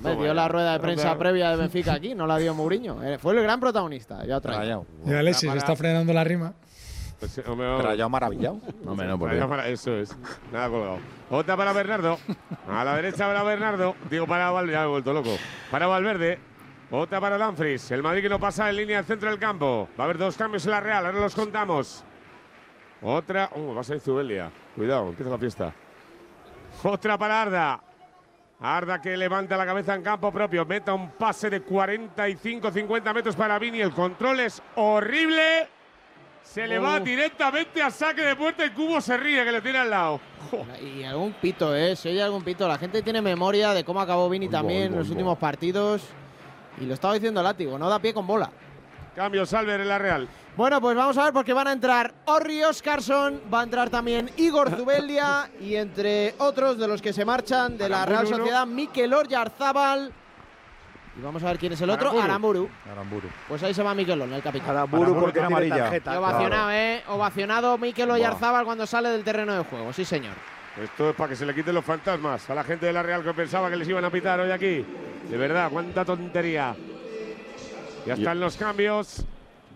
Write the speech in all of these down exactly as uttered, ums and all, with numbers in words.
Me dio la rueda de prensa previa de Benfica aquí, no la dio Mourinho. Eh, fue el gran protagonista. Ya otra vez. Y Alexis para... está frenando la rima. Pues, hombre, Rayado maravillado. No, menos por eso es. Nada colgado. Otra para Bernardo. A la derecha para Bernardo. Digo, para Valverde. Ya me he vuelto loco. Para Valverde. Otra para Dumfries. El Madrid que no pasa en línea al centro del campo. Va a haber dos cambios en la Real. Ahora los contamos. Otra. Uh, va a ser Zubeldia. Cuidado, empieza la fiesta. Otra para Arda. Arda que levanta la cabeza en campo propio. Meta un pase de cuarenta y cinco cincuenta metros para Vini. El control es horrible. Se le va directamente a saque de puerta y Cubo se ríe que le tiene al lado. Oh. Y algún pito, ¿eh? Si oye algún pito. La gente tiene memoria de cómo acabó Vini también en los últimos partidos. Y lo estaba diciendo Látigo, no da pie con bola. Cambio Salver en la Real. Bueno, pues vamos a ver porque van a entrar Orri Óscarsson, va a entrar también Igor Zubeldia y entre otros de los que se marchan de la Real Sociedad, Mikel Oyarzábal. Y vamos a ver quién es el otro, Aramburu. Aramburu. Pues ahí se va Mikelón, el capitán. Aramburu, Aramburu porque era amarilla. Tarjeta, ovacionado, claro. ¿eh? Ovacionado Mikel Oyarzábal cuando sale del terreno de juego, sí señor. Esto es para que se le quiten los fantasmas a la gente de la Real que pensaba que les iban a pitar hoy aquí. De verdad, cuánta tontería. Ya están los cambios.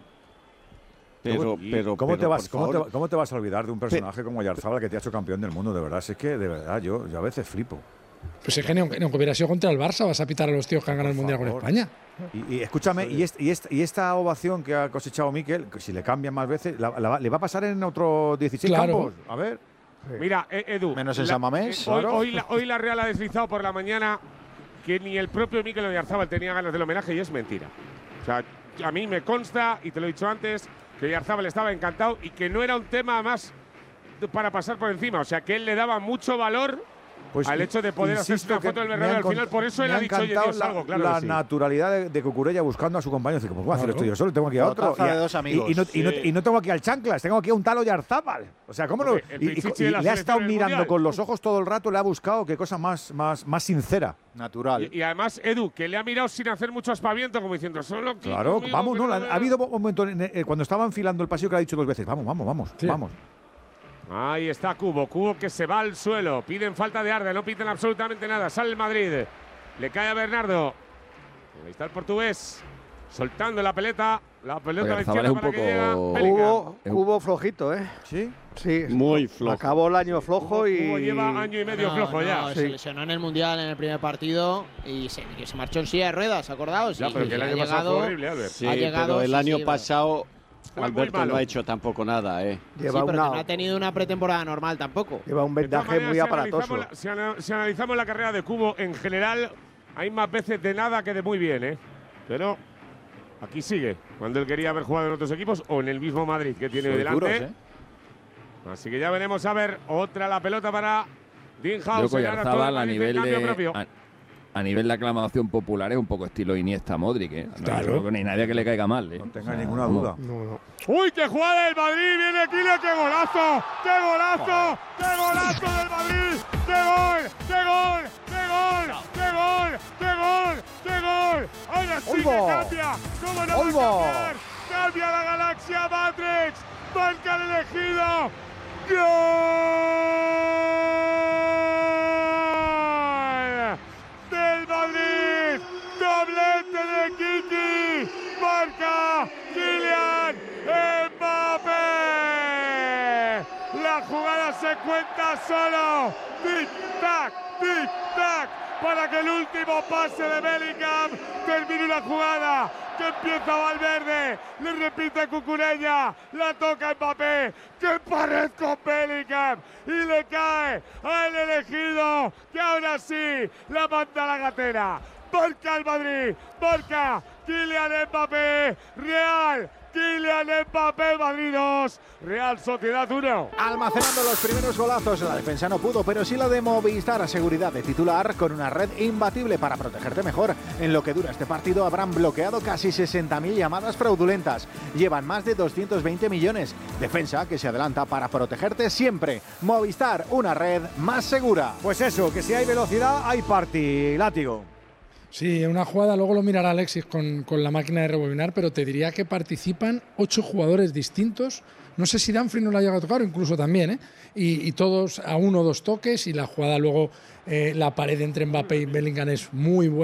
Pero, pero, ¿Cómo, pero, te vas, ¿cómo, te, ¿cómo te vas a olvidar de un personaje como Oyarzábal que te ha hecho campeón del mundo? De verdad, es que de verdad yo, yo a veces flipo. Pues es que aunque no hubiera sido contra el Barça, vas a pitar a los tíos que han ganado el Mundial con España. Y, y escúchame, sí. y, est, y, est, y esta ovación que ha cosechado Mikel, si le cambian más veces, la, la, ¿le va a pasar en otros dieciséis claro. campos? A ver. Mira, Edu. Menos en San Mamés. Eh, hoy, claro. hoy, la, hoy la Real ha deslizado por la mañana que ni el propio Mikel Oyarzábal tenía ganas del homenaje y es mentira. O sea, a mí me consta, y te lo he dicho antes, que Oyarzábal estaba encantado y que no era un tema más para pasar por encima. O sea, que él le daba mucho valor pues al hecho de poder hacer una foto del Bernabéu al final. Por eso él ha dicho, oye, Dios, algo, claro la que sí. naturalidad de, de Cucurella buscando a su compañero. Dice, ¿cómo voy a hacer claro. esto yo solo? Tengo aquí a otro. Y, a, dos amigos. Y, y, no, sí. y, no, y no tengo aquí al Chanclas, tengo aquí a un tal Oyarzábal. O sea, ¿cómo no? Y, y, y, y le ha estado mirando mundial. con los ojos todo el rato, le ha buscado qué cosa más, más, más sincera. Natural. Y, y además, Edu, que le ha mirado sin hacer mucho aspaviento, como diciendo, solo que Claro, conmigo, vamos, no, no, ha habido un momento en, eh, cuando estaba enfilando el pasillo que le ha dicho dos veces, vamos, vamos, vamos, sí. vamos. Ahí está Cubo, Cubo que se va al suelo. Piden falta de Arda, no piden absolutamente nada. Sale el Madrid. Le cae a Bernardo. Ahí está el portugués. Soltando la pelota. La pelota a la izquierda para que llega. Cubo, Cubo flojito, ¿eh? ¿Sí? Sí. Muy flojo. Acabó el año flojo Cubo, y… Cubo lleva año y medio no, flojo no, ya. Se sí. lesionó en el Mundial en el primer partido y se, y se marchó en silla de ruedas, ¿acordados? Ya, sí, pero que el año pasado fue horrible, Albert. Sí, ha llegado, pero el sí, año sí, pasado… Alberto no ha hecho tampoco nada, ¿eh? Lleva sí, pero una, no ha tenido una pretemporada normal tampoco. Lleva un vendaje muy si aparatoso. Analizamos la, si, ana, si analizamos la carrera de Cubo, en general hay más veces de nada que de muy bien, ¿eh? Pero aquí sigue, cuando él quería haber jugado en otros equipos o en el mismo Madrid que tiene Soy delante. duros, ¿eh? Así que ya veremos a ver otra la pelota para Dinhaus. Oyarzábal a nivel de… A, A nivel de aclamación popular es un poco estilo Iniesta Modric, ¿eh? No, claro. No, ni nadie que le caiga mal, ¿eh? No tenga o sea, ninguna duda. No, no. ¡Uy, qué jugada del Madrid! ¡Viene Kile! ¡Qué golazo! ¡Qué golazo! ¡Qué golazo del Madrid! ¡Qué gol! ¡Qué gol! ¡Qué gol! ¡Qué gol! ¡Qué gol! ¡Qué gol! ¡Ahora sí que cambia! ¿Cómo no va a cambiar? ¡Cambia la galaxia Matrix! ¡Marca el elegido! ¡Gol! ¡Del Madrid! ¡Doblete de Kiki! ¡Marca Kylian Mbappé! La jugada se cuenta solo. ¡Tic-tac! ¡Tic-tac! Para que el último pase de Bellingham termine la jugada. Que empieza Valverde, le repite Cucurella, la toca Mbappé, que pared con Bellingham y le cae al elegido, que ahora sí la manda a la gatera. Marca el Madrid, marca Kylian Mbappé, Real. Kylian Mbappé, Madrid dos, Real Sociedad uno. Almacenando los primeros golazos, la defensa no pudo, pero sí la de Movistar, a seguridad de titular, con una red imbatible para protegerte mejor. En lo que dura este partido habrán bloqueado casi sesenta mil llamadas fraudulentas. Llevan más de doscientos veinte millones. Defensa que se adelanta para protegerte siempre. Movistar, una red más segura. Pues eso, que si hay velocidad, hay party, Látigo. Sí, una jugada, luego lo mirará Alexis con, con la máquina de rebobinar, pero te diría que participan ocho jugadores distintos. No sé si Dumfries no la llega a tocar o incluso también, ¿eh? Y, y todos a uno o dos toques y la jugada luego, eh, la pared entre Mbappé y Bellingham es muy buena.